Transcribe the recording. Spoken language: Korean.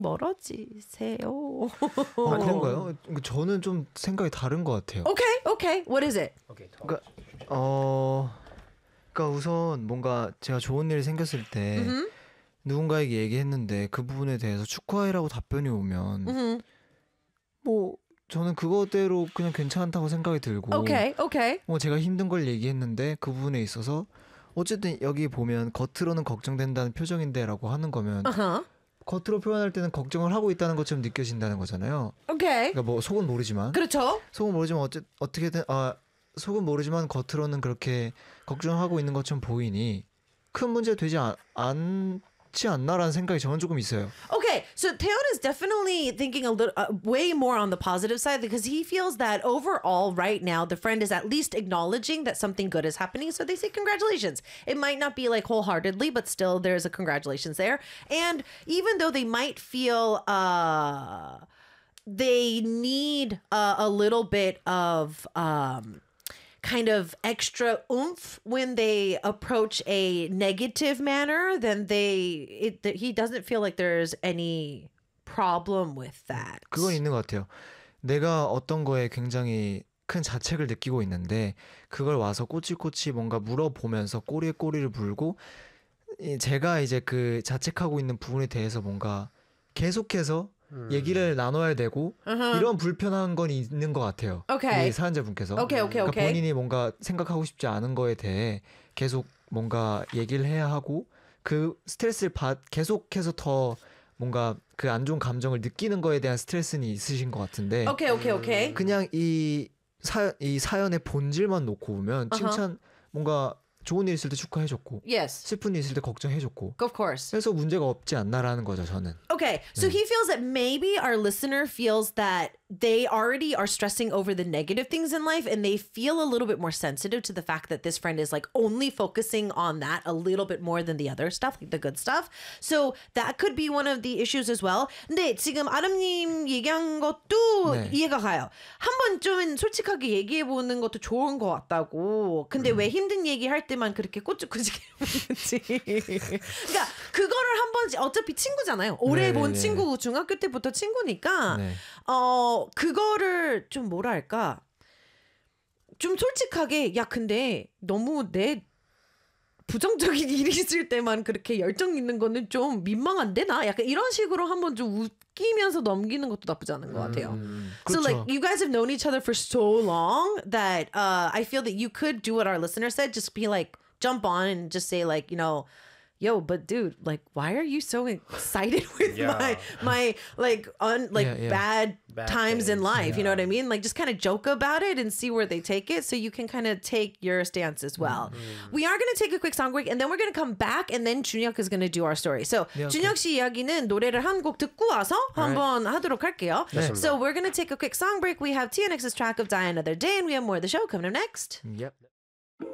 멀어지세요. 아, 그런가요? 저는 좀 생각이 다른 것 같아요. Okay. What is it? 그러니까 그러니까 우선 뭔가 제가 좋은 일이 생겼을 때 누군가에게 얘기했는데 그 부분에 대해서 축하해라고 답변이 오면 뭐 저는 그거대로 그냥 괜찮다고 생각이 들고 Okay. 뭐 제가 힘든 걸 얘기했는데 그 부분에 있어서 어쨌든 여기 보면 겉으로는 걱정된다는 표정인데라고 하는 거면 겉으로 표현할 때는 걱정을 하고 있다는 것처럼 느껴진다는 거잖아요. Okay. 그러니까 뭐 속은 모르지만 그렇죠. 속은 모르지만 어떻게든 속은 모르지만 겉으로는 그렇게 걱정하고 있는 것처럼 보이니 큰 문제 되지 않지 않나라는 생각이 저는 조금 있어요. Okay, so Taeyeon is definitely thinking a little, way more on the positive side because he feels that overall, right now, the friend is at least acknowledging that something good is happening. So they say congratulations. It might not be like wholeheartedly, but still there's a congratulations there. And even though they might feel they need a little bit of kind of extra oomph when they approach a negative manner, then he doesn't feel like there's any problem with that. 그건 있는 것 같아요. 내가 어떤 거에 굉장히 큰 자책을 느끼고 있는데 그걸 와서 꼬치꼬치 뭔가 물어보면서 꼬리에 꼬리를 물고 제가 이제 그 자책하고 있는 부분에 대해서 뭔가 계속해서 얘기를 나눠야 되고 이런 불편한 건 있는 것 같아요. Okay. 이 사연자분께서 Okay. 그러니까 본인이 뭔가 생각하고 싶지 않은 거에 대해 계속 뭔가 얘기를 해야 하고 그 스트레스를 계속해서 더 뭔가 그 안 좋은 감정을 느끼는 거에 대한 스트레스는 있으신 것 같은데 Okay. 그냥 이 사연의 본질만 놓고 보면 칭찬 뭔가 좋은 일 있을 때 축하해줬고 Yes. 슬픈 일 있을 때 걱정해줬고 Of course. 그래서 문제가 없지 않나라는 거죠 저는. Okay, so he feels that maybe our listener feels that they already are stressing over the negative things in life and they feel a little bit more sensitive to the fact that this friend is like only focusing on that a little bit more than the other stuff, like the good stuff. So that could be one of the issues as well. 근데 지금 아름님 얘기한 것도 네. 이해가 가요. 한번 좀 솔직하게 얘기해보는 것도 좋은 것 같다고. 근데 왜 힘든 얘기할 때만 그렇게 꼬죽꼬죽 해보는지. 그러니까 그거를 한번 어차피 친구잖아요. 오래 본 친구, 중학교 때부터 친구니까 네. 그거를 좀 뭐랄까 좀 솔직하게 야 근데 너무 내 부정적인 일이 있을 때만 그렇게 열정 있는 거는 좀 민망한데 나 약간 이런 식으로 한번 좀 웃기면서 넘기는 것도 나쁘지 않은 것 같아요. So 그렇죠. like you guys have known each other for so long that I feel that you could do what our listener said, just be like jump on and just say like, you know, yo, but dude, like, why are you so excited with my bad times in life? You know what I mean? Like, just kind of joke about it and see where they take it, so you can kind of take your stance as well. We are going to take a quick song break, and then we're going to come back, and then Junhyuk is going to do our story. So, 준혁 씨 이야기는 노래를 한 곡 듣고 와서 한번 하도록 할게요. So, we're going to take a quick song break. We have TNX's track of Die Another Day, and we have more of the show coming up next. Yep.